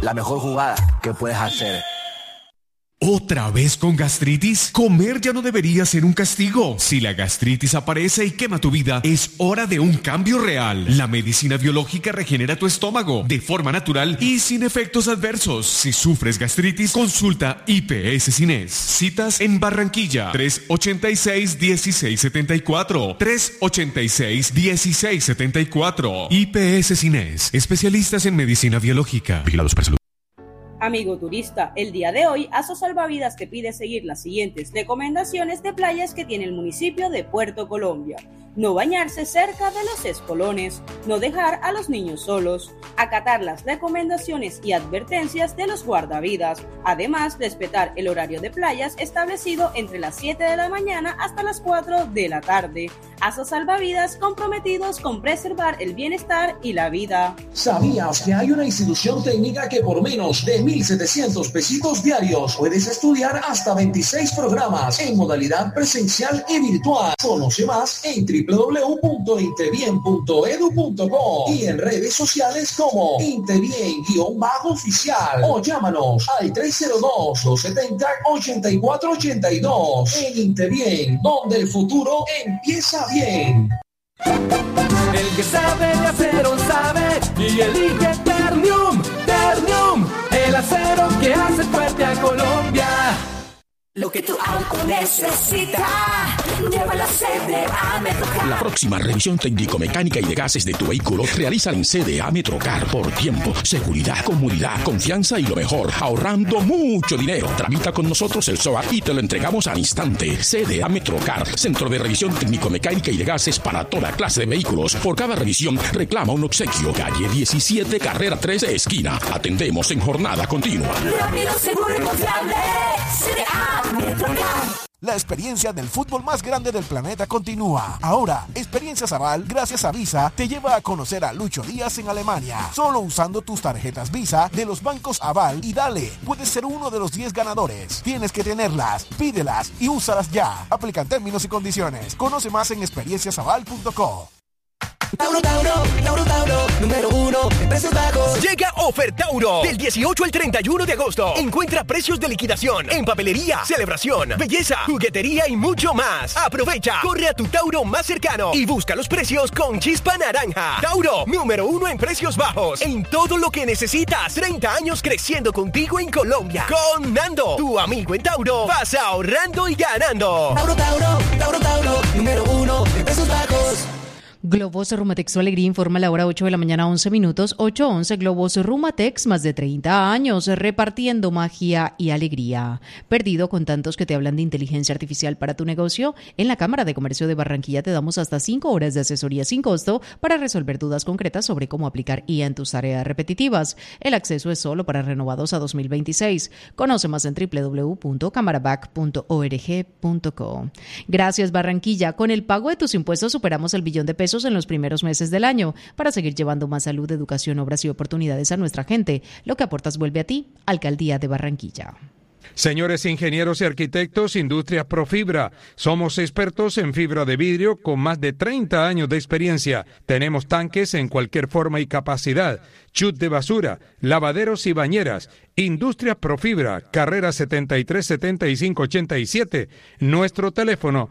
la mejor jugada que puedes hacer. ¿Otra vez con gastritis? Comer ya no debería ser un castigo. Si la gastritis aparece y quema tu vida, es hora de un cambio real. La medicina biológica regenera tu estómago de forma natural y sin efectos adversos. Si sufres gastritis, consulta IPS Cines. Citas en Barranquilla, 386-1674. 386-1674. IPS Cines, especialistas en medicina biológica. Vigilados por salud. Amigo turista, el día de hoy Aso Salvavidas te pide seguir las siguientes recomendaciones de playas que tiene el municipio de Puerto Colombia. No bañarse cerca de los espolones, no dejar a los niños solos, acatar las recomendaciones y advertencias de los guardavidas, además respetar el horario de playas establecido entre las 7 de la mañana hasta las 4 de la tarde. Aso Salvavidas, comprometidos con preservar el bienestar y la vida. ¿Sabías que hay una institución técnica que por menos de 1,700 pesitos diarios puedes estudiar hasta 26 programas en modalidad presencial y virtual? Conoce más en www.intebien.edu.co y en redes sociales como Intebien_oficial o llámanos al 302-270-8482. En Intebien, donde el futuro empieza bien. El que sabe de acero sabe y elige Ternium. Ternium, el acero que hace fuerte a Colombia. Lo que tu auto necesita, llévalo a CDA Metrocar. La próxima revisión técnico-mecánica y de gases de tu vehículo realiza en CDA Metrocar por tiempo, seguridad, comodidad, confianza y lo mejor, ahorrando mucho dinero. Tramita con nosotros el SOA y te lo entregamos al instante. CDA Metrocar, centro de revisión técnico-mecánica y de gases para toda clase de vehículos. Por cada revisión reclama un obsequio. Calle 17, carrera 13, esquina. Atendemos en jornada continua. Rápido, seguro y confiable. CDA Metrocar. La experiencia del fútbol más grande del planeta continúa. Ahora, Experiencias Aval, gracias a Visa, te lleva a conocer a Lucho Díaz en Alemania. Solo usando tus tarjetas Visa de los bancos Aval y dale, puedes ser uno de los 10 ganadores. Tienes que tenerlas, pídelas y úsalas ya. Aplican términos y condiciones. Conoce más en experienciasaval.co. Tauro, número 1 en precios bajos. Llega Ofertauro del 18 al 31 de agosto. Encuentra precios de liquidación en papelería, celebración, belleza, juguetería y mucho más. Aprovecha, corre a tu Tauro más cercano y busca los precios con chispa naranja. Tauro, número 1 en precios bajos. En todo lo que necesitas. 30 años creciendo contigo en Colombia. Con Nando, tu amigo en Tauro. Vas ahorrando y ganando. Tauro, número 1 en precios bajos. Globos Rumatex Alegría informa a la hora 8 de la mañana, 11 minutos, 8:11. Globos Rumatex, más de 30 años, repartiendo magia y alegría. ¿Perdido con tantos que te hablan de inteligencia artificial para tu negocio? En la Cámara de Comercio de Barranquilla te damos hasta 5 horas de asesoría sin costo para resolver dudas concretas sobre cómo aplicar IA en tus tareas repetitivas. El acceso es solo para renovados a 2026. Conoce más en www.camarabac.org.co. Gracias, Barranquilla. Con el pago de tus impuestos superamos el billón de pesos en los primeros meses del año para seguir llevando más salud, educación, obras y oportunidades a nuestra gente. Lo que aportas vuelve a ti. Alcaldía de Barranquilla. Señores ingenieros y arquitectos, Industrias Profibra. Somos expertos en fibra de vidrio con más de 30 años de experiencia. Tenemos tanques en cualquier forma y capacidad, chut de basura, lavaderos y bañeras. Industrias Profibra, carrera 737587. Nuestro teléfono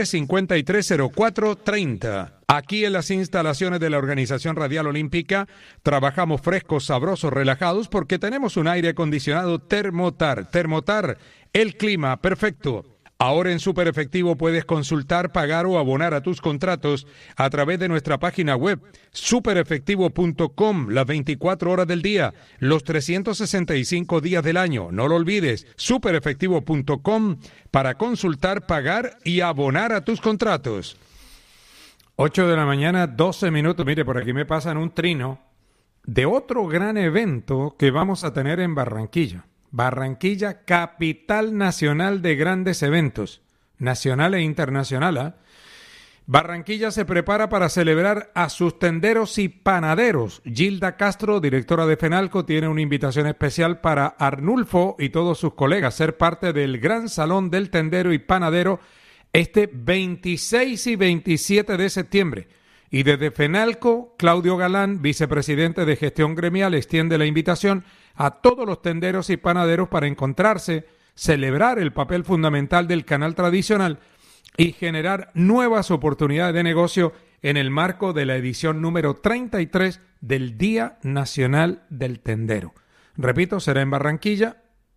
353-0430. Aquí en las instalaciones de la Organización Radial Olímpica trabajamos frescos, sabrosos, relajados porque tenemos un aire acondicionado Thermotar. Thermotar, el clima perfecto. Ahora en Super Efectivo puedes consultar, pagar o abonar a tus contratos a través de nuestra página web superefectivo.com, las 24 horas del día, los 365 días del año. No lo olvides, superefectivo.com para consultar, pagar y abonar a tus contratos. 8 de la mañana, 12 minutos. Mire, por aquí me pasan un trino de otro gran evento que vamos a tener en Barranquilla. Barranquilla, capital nacional de grandes eventos, nacional e internacional. Barranquilla se prepara para celebrar a sus tenderos y panaderos. Gilda Castro, directora de FENALCO, tiene una invitación especial para Arnulfo y todos sus colegas, ser parte del Gran Salón del Tendero y Panadero este 26 y 27 de septiembre. Y desde FENALCO, Claudio Galán, vicepresidente de Gestión Gremial, extiende la invitación a todos los tenderos y panaderos para encontrarse, celebrar el papel fundamental del canal tradicional y generar nuevas oportunidades de negocio en el marco de la edición número 33 del Día Nacional del Tendero. Repito, será en Barranquilla,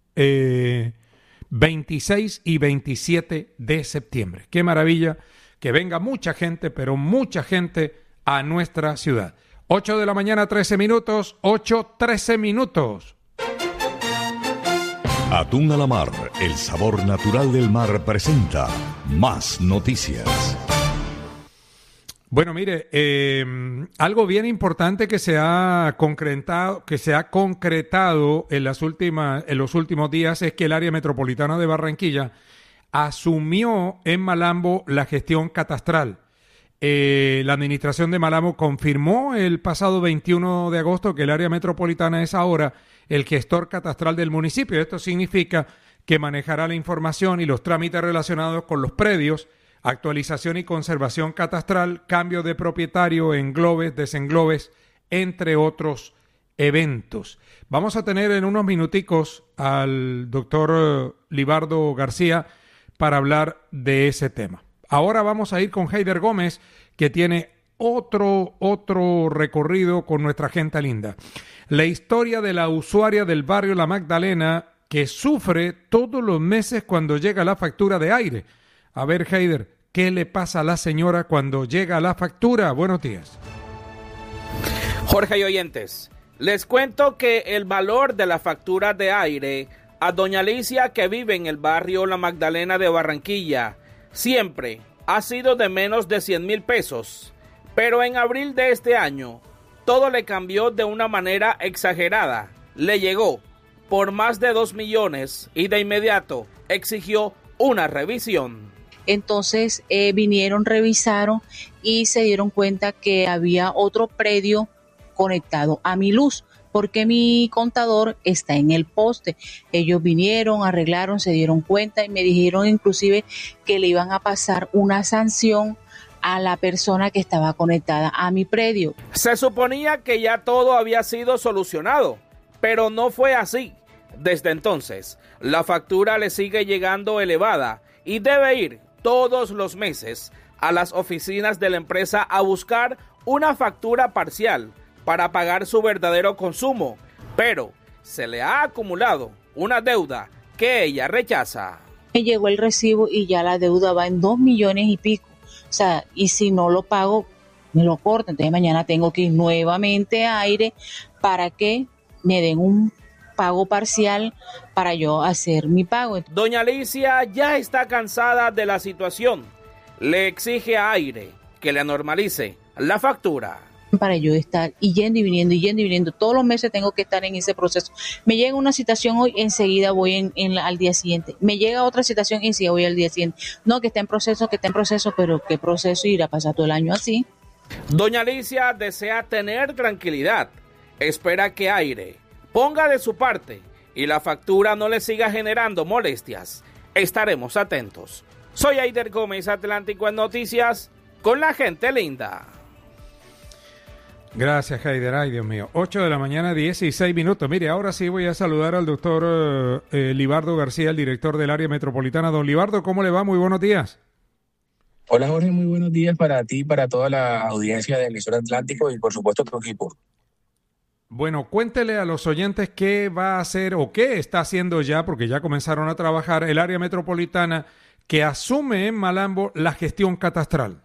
26 y 27 de septiembre. Qué maravilla que venga mucha gente, pero mucha gente a nuestra ciudad. 8 de la mañana, 13 minutos, 8:13 minutos. Atún a la mar, el sabor natural del mar presenta más noticias. Bueno, mire, algo bien importante que se ha concretado en los últimos días es que el área metropolitana de Barranquilla asumió en Malambo la gestión catastral. La administración de Malambo confirmó el pasado 21 de agosto que el área metropolitana es ahora el gestor catastral del municipio. Esto significa que manejará la información y los trámites relacionados con los predios, actualización y conservación catastral, cambio de propietario, englobes, desenglobes, entre otros eventos. Vamos a tener en unos minuticos al doctor Libardo García para hablar de ese tema. Ahora vamos a ir con Heider Gómez, que tiene otro recorrido con nuestra gente linda. La historia de la usuaria del barrio La Magdalena que sufre todos los meses cuando llega la factura de aire. A ver, Heider, ¿qué le pasa a la señora cuando llega la factura? Buenos días. Jorge y oyentes, les cuento que el valor de la factura de aire a doña Alicia, que vive en el barrio La Magdalena de Barranquilla, siempre ha sido de menos de 100,000 pesos, pero en abril de este año todo le cambió de una manera exagerada. Le llegó por más de 2 millones y de inmediato exigió una revisión. Entonces vinieron, revisaron y se dieron cuenta que había otro predio conectado a mi luz, porque mi contador está en el poste. Ellos vinieron, arreglaron, se dieron cuenta y me dijeron inclusive que le iban a pasar una sanción a la persona que estaba conectada a mi predio. Se suponía que ya todo había sido solucionado, pero no fue así. Desde entonces, la factura le sigue llegando elevada y debe ir todos los meses a las oficinas de la empresa a buscar una factura parcial para pagar su verdadero consumo, pero se le ha acumulado una deuda que ella rechaza. Me llegó el recibo y ya la deuda va en 2 millones y pico. O sea, y si no lo pago, me lo cortan. Entonces mañana tengo que ir nuevamente a aire para que me den un pago parcial para yo hacer mi pago. Doña Alicia ya está cansada de la situación. Le exige a aire que le normalice la factura. Para yo estar yendo y viniendo, todos los meses tengo que estar en ese proceso. Me llega una citación hoy, enseguida voy al día siguiente. Me llega otra citación, enseguida voy al día siguiente. No, que está en proceso, pero ¿qué proceso? Irá a pasar todo el año así. Doña Alicia desea tener tranquilidad. Espera que aire ponga de su parte y la factura no le siga generando molestias. Estaremos atentos. Soy Heider Gómez, Atlántico en Noticias, con la gente linda. Gracias, Heider. Ay, Dios mío. 8 de la mañana, 16 minutos. Mire, ahora sí voy a saludar al doctor Libardo García, el director del área metropolitana. Don Libardo, ¿cómo le va? Muy buenos días. Hola, Jorge. Muy buenos días para ti, para toda la audiencia de Emisora Atlántico y, por supuesto, tu equipo. Bueno, cuéntele a los oyentes qué va a hacer o qué está haciendo ya, porque ya comenzaron a trabajar el área metropolitana que asume en Malambo la gestión catastral.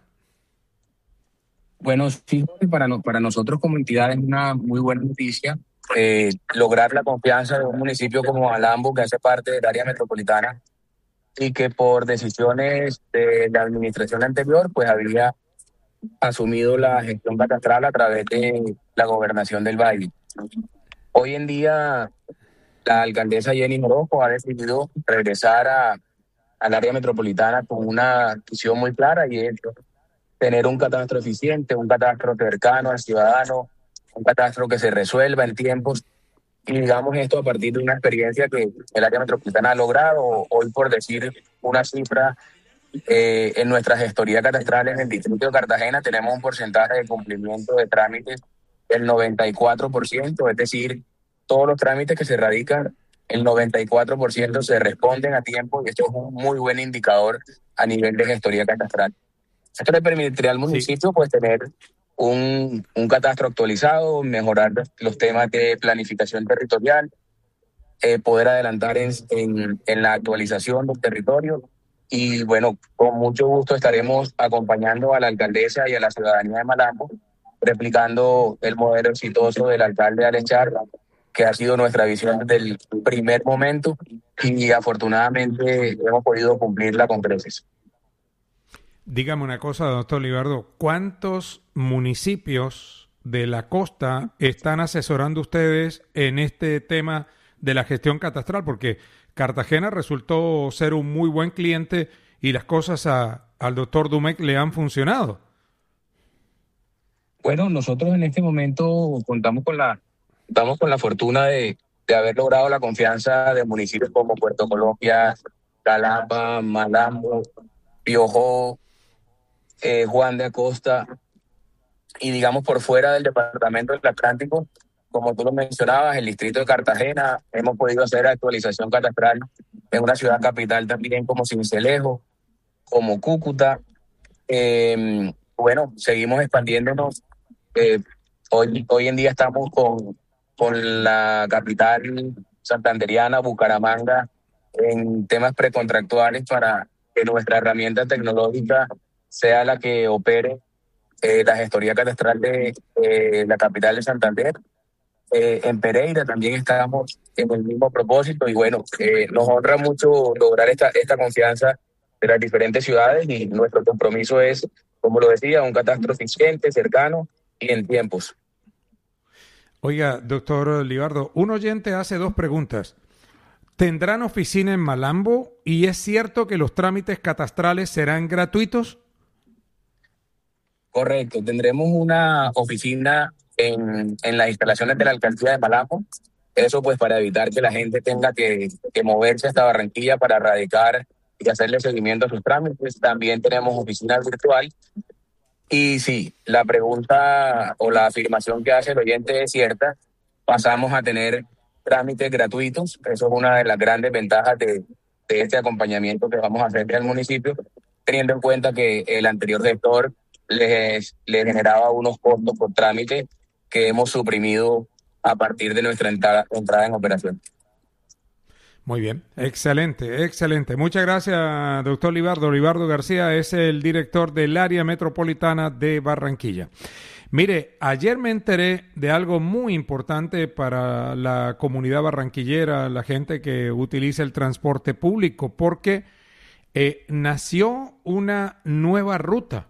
Bueno, sí, para nosotros como entidad es una muy buena noticia lograr la confianza de un municipio como Malambo, que hace parte del área metropolitana y que por decisiones de la administración anterior pues había asumido la gestión catastral a través de la gobernación del Valle. Hoy en día la alcaldesa Jenny Morojo ha decidido regresar al área metropolitana con una visión muy clara, y es tener un catastro eficiente, un catastro cercano al ciudadano, un catastro que se resuelva en tiempos. Y digamos esto a partir de una experiencia que el área metropolitana ha logrado. Hoy, por decir una cifra, en nuestra gestoría catastral en el distrito de Cartagena tenemos un porcentaje de cumplimiento de trámites del 94%, es decir, todos los trámites que se radican, el 94% se responden a tiempo y esto es un muy buen indicador a nivel de gestoría catastral. Esto le permitiría al municipio pues tener un catastro actualizado, mejorar los temas de planificación territorial, poder adelantar en la actualización del territorio. Y bueno, con mucho gusto estaremos acompañando a la alcaldesa y a la ciudadanía de Malambo, replicando el modelo exitoso del alcalde Alex Charra, que ha sido nuestra visión desde el primer momento y afortunadamente hemos podido cumplirla con creces. Dígame una cosa, doctor Libardo, ¿cuántos municipios de la costa están asesorando ustedes en este tema de la gestión catastral? Porque Cartagena resultó ser un muy buen cliente y las cosas al doctor Domecq le han funcionado. Bueno, nosotros en este momento contamos con la fortuna de haber logrado la confianza de municipios como Puerto Colombia, Calapa, Malambo, Piojó, Juan de Acosta, y digamos por fuera del departamento del Atlántico, como tú lo mencionabas, el distrito de Cartagena, hemos podido hacer actualización catastral en una ciudad capital también como Sincelejo, como Cúcuta. Bueno, seguimos expandiéndonos. Hoy en día estamos con la capital santanderiana, Bucaramanga, en temas precontractuales para que nuestra herramienta tecnológica sea la que opere la gestoría catastral de la capital de Santander. En Pereira también estamos en el mismo propósito y bueno, nos honra mucho lograr esta confianza de las diferentes ciudades y nuestro compromiso es, como lo decía, un catastro eficiente, cercano y en tiempos. Oiga, doctor Libardo, un oyente hace dos preguntas. ¿Tendrán oficina en Malambo y es cierto que los trámites catastrales serán gratuitos? Correcto, tendremos una oficina en las instalaciones de la alcaldía de Malambo. Eso pues para evitar que la gente tenga que moverse hasta Barranquilla para radicar y hacerle seguimiento a sus trámites. También tenemos oficina virtual. Y sí, la pregunta o la afirmación que hace el oyente es cierta. Pasamos a tener trámites gratuitos. Eso es una de las grandes ventajas de este acompañamiento que vamos a hacer al municipio, teniendo en cuenta que el anterior gestor les generaba unos costos por trámite que hemos suprimido a partir de nuestra entrada en operación. Muy bien, excelente, excelente. Muchas gracias, doctor Libardo. Libardo García es el director del área metropolitana de Barranquilla. Mire, ayer me enteré de algo muy importante para la comunidad barranquillera, la gente que utiliza el transporte público, porque nació una nueva ruta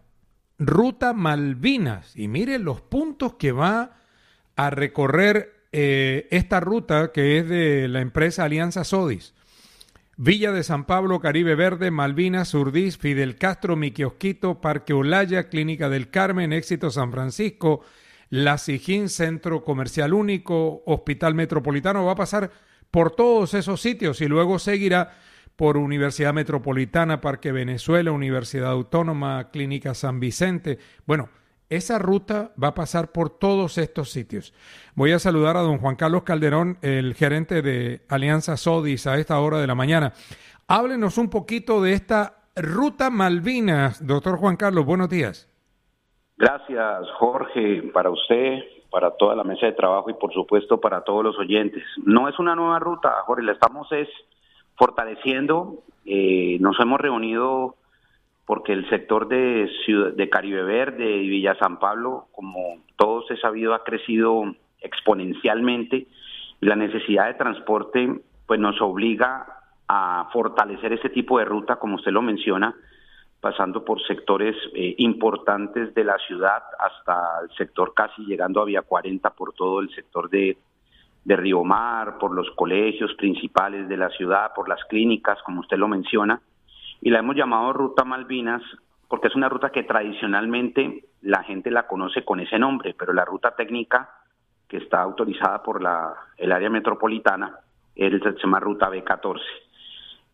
Malvinas. Y mire los puntos que va a recorrer esta ruta, que es de la empresa Alianza Sodis. Villa de San Pablo, Caribe Verde, Malvinas, Surdís, Fidel Castro, Mi Kiosquito, Parque Olaya, Clínica del Carmen, Éxito San Francisco, La Sijín, Centro Comercial Único, Hospital Metropolitano. Va a pasar por todos esos sitios y luego seguirá por Universidad Metropolitana, Parque Venezuela, Universidad Autónoma, Clínica San Vicente. Bueno, esa ruta va a pasar por todos estos sitios. Voy a saludar a don Juan Carlos Calderón, el gerente de Alianza Sodis, a esta hora de la mañana. Háblenos un poquito de esta ruta Malvinas. Doctor Juan Carlos, buenos días. Gracias, Jorge, para usted, para toda la mesa de trabajo y por supuesto para todos los oyentes. No es una nueva ruta, Jorge, la estamos fortaleciendo. Nos hemos reunido porque el sector de Caribe Verde y Villa San Pablo, como todos he sabido, ha crecido exponencialmente y la necesidad de transporte pues nos obliga a fortalecer ese tipo de ruta, como usted lo menciona, pasando por sectores importantes de la ciudad hasta el sector casi llegando a Vía 40 por todo el sector de Río Mar, por los colegios principales de la ciudad, por las clínicas, como usted lo menciona. Y la hemos llamado Ruta Malvinas porque es una ruta que tradicionalmente la gente la conoce con ese nombre, pero la ruta técnica que está autorizada por el área metropolitana se llama Ruta B14.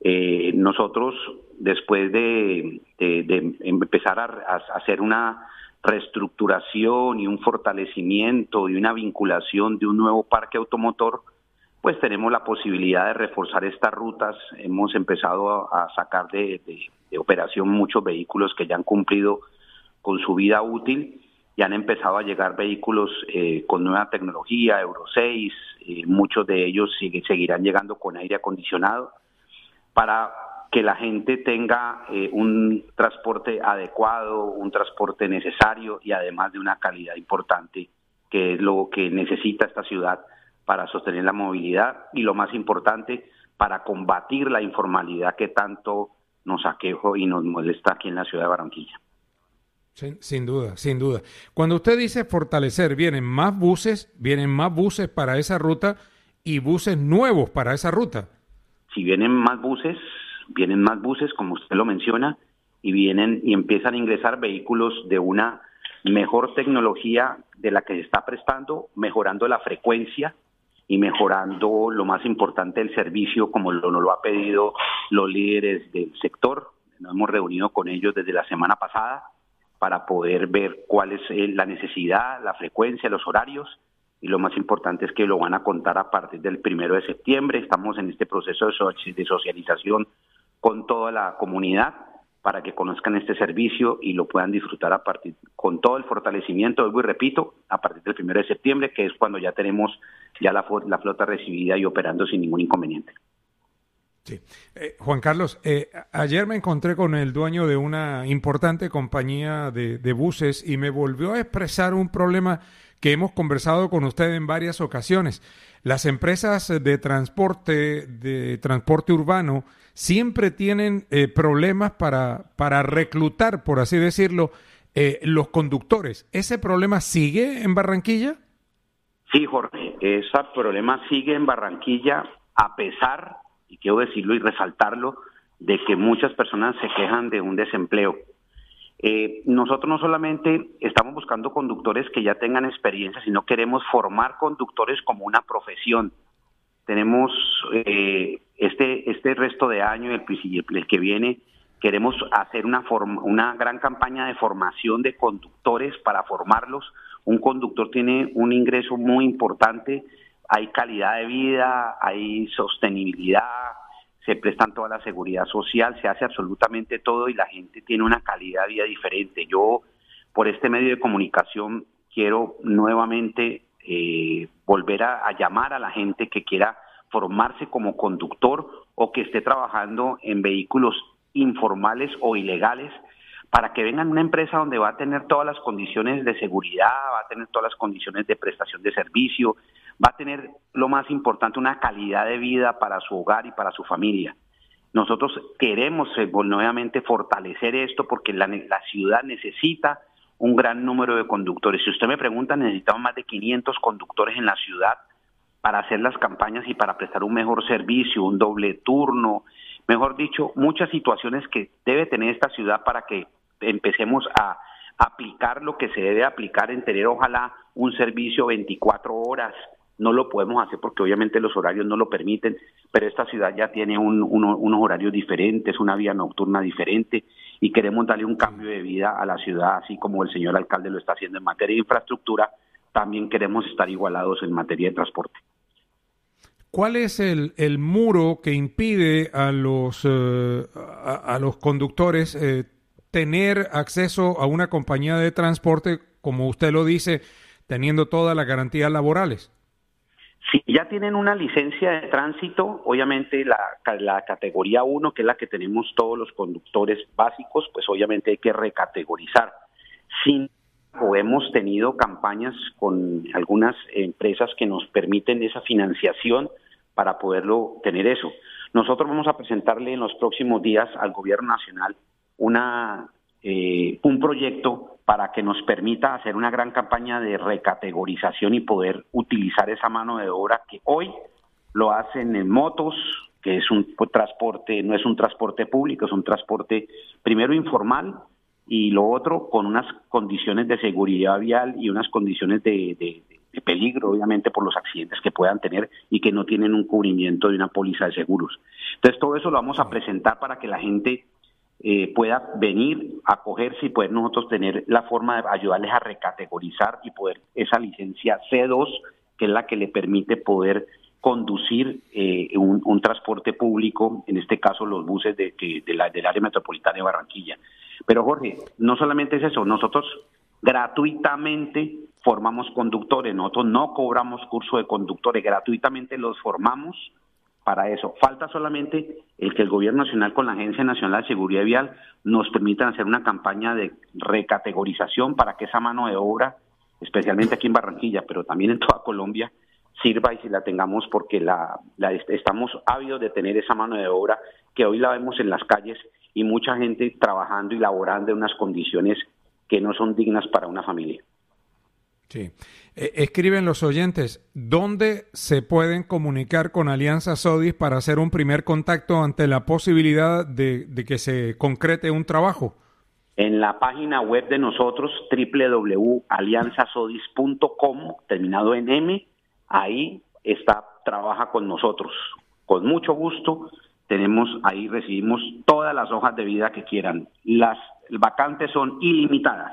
Nosotros, después de empezar a hacer una reestructuración y un fortalecimiento y una vinculación de un nuevo parque automotor, pues tenemos la posibilidad de reforzar estas rutas. Hemos empezado a sacar de operación muchos vehículos que ya han cumplido con su vida útil y han empezado a llegar vehículos con nueva tecnología, Euro 6, muchos de ellos seguirán llegando con aire acondicionado, para que la gente tenga un transporte adecuado, un transporte necesario y además de una calidad importante, que es lo que necesita esta ciudad para sostener la movilidad y, lo más importante, para combatir la informalidad que tanto nos aqueja y nos molesta aquí en la ciudad de Barranquilla. Sin duda, sin duda. Cuando usted dice fortalecer, vienen más buses para esa ruta y buses nuevos para esa ruta. Si vienen más buses, como usted lo menciona, y empiezan a ingresar vehículos de una mejor tecnología de la que se está prestando, mejorando la frecuencia y mejorando, lo más importante, el servicio, como nos lo ha pedido los líderes del sector. Nos hemos reunido con ellos desde la semana pasada para poder ver cuál es la necesidad, la frecuencia, los horarios, y lo más importante es que lo van a contar a partir del 1 de septiembre. Estamos en este proceso de socialización con toda la comunidad para que conozcan este servicio y lo puedan disfrutar con todo el fortalecimiento, vuelvo y repito, a partir del 1 de septiembre, que es cuando ya tenemos la flota recibida y operando sin ningún inconveniente. Sí. Juan Carlos, ayer me encontré con el dueño de una importante compañía de buses y me volvió a expresar un problema que hemos conversado con usted en varias ocasiones. Las empresas de transporte urbano siempre tienen problemas para reclutar, por así decirlo, los conductores. ¿Ese problema sigue en Barranquilla? Sí, Jorge, ese problema sigue en Barranquilla, a pesar, y quiero decirlo y resaltarlo, de que muchas personas se quejan de un desempleo. Nosotros no solamente estamos buscando conductores que ya tengan experiencia, sino queremos formar conductores como una profesión. Tenemos este resto de año, el que viene, queremos hacer una gran campaña de formación de conductores para formarlos. Un conductor tiene un ingreso muy importante, hay calidad de vida, hay sostenibilidad, se prestan toda la seguridad social, se hace absolutamente todo y la gente tiene una calidad de vida diferente. Yo, por este medio de comunicación, quiero nuevamente volver a llamar a la gente que quiera formarse como conductor o que esté trabajando en vehículos informales o ilegales, para que vengan a una empresa donde va a tener todas las condiciones de seguridad, va a tener todas las condiciones de prestación de servicio, va a tener, lo más importante, una calidad de vida para su hogar y para su familia. Nosotros queremos nuevamente fortalecer esto porque la ciudad necesita un gran número de conductores. Si usted me pregunta, necesitamos más de 500 conductores en la ciudad para hacer las campañas y para prestar un mejor servicio, un doble turno, mejor dicho, muchas situaciones que debe tener esta ciudad para que empecemos a aplicar lo que se debe aplicar, en tener ojalá un servicio 24 horas. No lo podemos hacer porque obviamente los horarios no lo permiten, pero esta ciudad ya tiene unos horarios diferentes, una vía nocturna diferente y queremos darle un cambio de vida a la ciudad, así como el señor alcalde lo está haciendo en materia de infraestructura, también queremos estar igualados en materia de transporte. ¿Cuál es el muro que impide a los conductores tener acceso a una compañía de transporte, como usted lo dice, teniendo todas las garantías laborales? Si ya tienen una licencia de tránsito, obviamente la categoría 1, que es la que tenemos todos los conductores básicos, pues obviamente hay que recategorizar. Hemos tenido campañas con algunas empresas que nos permiten esa financiación para poderlo tener eso. Nosotros vamos a presentarle en los próximos días al Gobierno Nacional un proyecto para que nos permita hacer una gran campaña de recategorización y poder utilizar esa mano de obra que hoy lo hacen en motos, que es un transporte, no es un transporte público, es un transporte primero informal y lo otro con unas condiciones de seguridad vial y unas condiciones de peligro, obviamente, por los accidentes que puedan tener y que no tienen un cubrimiento de una póliza de seguros. Entonces todo eso lo vamos a presentar para que la gente pueda venir a acogerse y poder nosotros tener la forma de ayudarles a recategorizar y poder esa licencia C2, que es la que le permite poder conducir un transporte público, en este caso los buses del área metropolitana de Barranquilla. Pero Jorge, no solamente es eso, nosotros gratuitamente formamos conductores, nosotros no cobramos curso de conductores, gratuitamente los formamos para eso. Falta solamente el que el Gobierno Nacional con la Agencia Nacional de Seguridad Vial nos permitan hacer una campaña de recategorización para que esa mano de obra, especialmente aquí en Barranquilla, pero también en toda Colombia, sirva y si la tengamos, porque estamos ávidos de tener esa mano de obra que hoy la vemos en las calles y mucha gente trabajando y laborando en unas condiciones que no son dignas para una familia. Sí. Escriben los oyentes, ¿dónde se pueden comunicar con Alianza Sodis para hacer un primer contacto ante la posibilidad de que se concrete un trabajo? En la página web de nosotros, www.alianzasodis.com, terminado en M, ahí trabaja con nosotros. Con mucho gusto, recibimos todas las hojas de vida que quieran. Las vacantes son ilimitadas.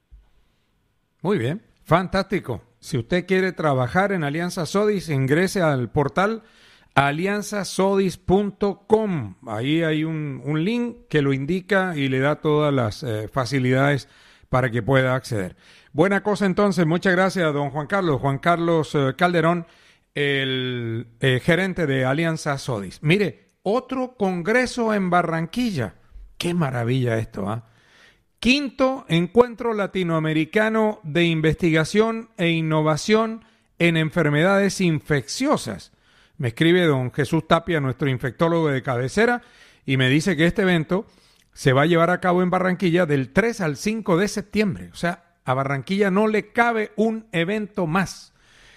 Muy bien, fantástico. Si usted quiere trabajar en Alianza Sodis, ingrese al portal alianzasodis.com. Ahí hay un link que lo indica y le da todas las facilidades para que pueda acceder. Buena cosa entonces, muchas gracias don Juan Carlos Calderón, el gerente de Alianza Sodis. Mire, otro congreso en Barranquilla. Qué maravilla esto, ¿ah? Quinto Encuentro Latinoamericano de Investigación e Innovación en Enfermedades Infecciosas. Me escribe don Jesús Tapia, nuestro infectólogo de cabecera, y me dice que este evento se va a llevar a cabo en Barranquilla del 3 al 5 de septiembre. O sea, a Barranquilla no le cabe un evento más.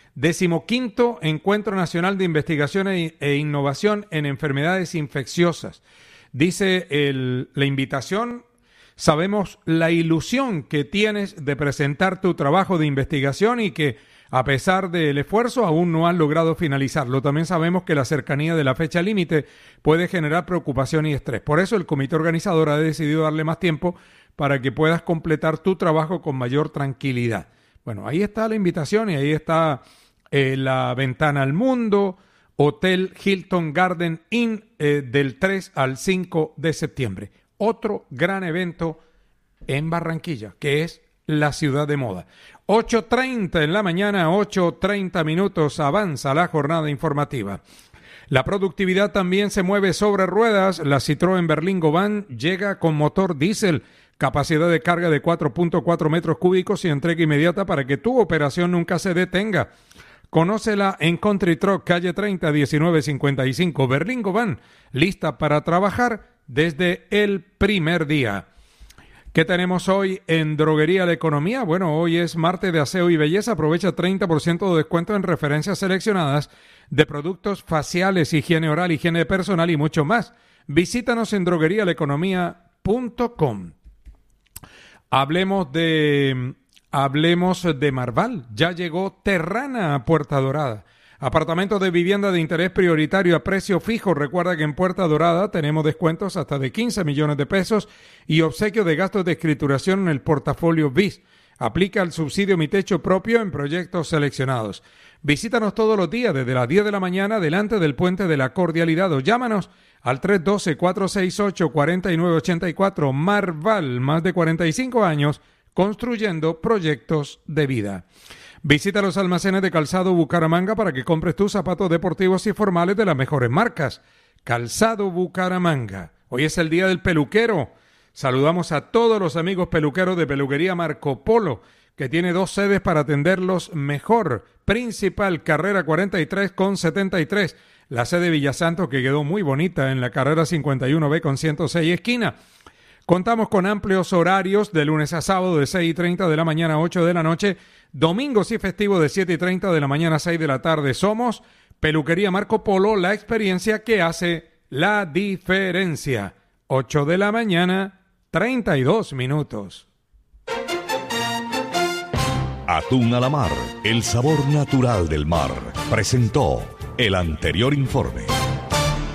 15º Encuentro Nacional de Investigación e Innovación en Enfermedades Infecciosas. Dice la invitación: sabemos la ilusión que tienes de presentar tu trabajo de investigación y que, a pesar del esfuerzo, aún no has logrado finalizarlo. También sabemos que la cercanía de la fecha límite puede generar preocupación y estrés. Por eso el comité organizador ha decidido darle más tiempo para que puedas completar tu trabajo con mayor tranquilidad. Bueno, ahí está la invitación y ahí está la ventana al mundo, Hotel Hilton Garden Inn, del 3 al 5 de septiembre. Otro gran evento en Barranquilla, que es la ciudad de moda. 8:30 en la mañana, 8:30 minutos, avanza la jornada informativa. La productividad también se mueve sobre ruedas. La Citroën Berlingo Van llega con motor diésel, capacidad de carga de 4.4 metros cúbicos y entrega inmediata para que tu operación nunca se detenga. Conócela en Country Truck, calle 30, 1955. Berlingo Van, lista para trabajar desde el primer día. ¿Qué tenemos hoy en Droguería La Economía? Bueno, hoy es martes de aseo y belleza. Aprovecha 30% de descuento en referencias seleccionadas de productos faciales, higiene oral, higiene personal y mucho más. Visítanos en droguerialaeconomía.com. Hablemos de Marval. Ya llegó Terrana a Puerta Dorada. Apartamentos de vivienda de interés prioritario a precio fijo. Recuerda que en Puerta Dorada tenemos descuentos hasta de 15 millones de pesos y obsequio de gastos de escrituración en el portafolio BIS. Aplica el subsidio Mi Techo Propio en proyectos seleccionados. Visítanos todos los días desde las 10 de la mañana delante del Puente de la Cordialidad o llámanos al 312-468-4984. Marval, más de 45 años construyendo proyectos de vida. Visita los almacenes de Calzado Bucaramanga para que compres tus zapatos deportivos y formales de las mejores marcas. Calzado Bucaramanga. Hoy es el día del peluquero. Saludamos a todos los amigos peluqueros de Peluquería Marco Polo, que tiene 2 sedes para atenderlos mejor. Principal, carrera 43 con 73. La sede Villasantos, que quedó muy bonita en la carrera 51B con 106 esquina. Contamos con amplios horarios de lunes a sábado de 6:30 de la mañana a 8 de la noche, domingos y festivos de 7:30 de la mañana a 6 de la tarde. Somos Peluquería Marco Polo, la experiencia que hace la diferencia. 8 de la mañana, 32 minutos. Atún a la mar, el sabor natural del mar. Presentó el anterior informe.